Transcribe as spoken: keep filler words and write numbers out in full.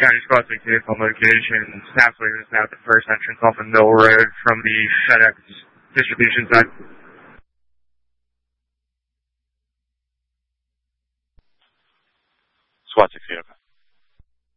County Squad six vehicle location, halfway south the first entrance off of Mill Road from the FedEx distribution side. Squad six vehicle.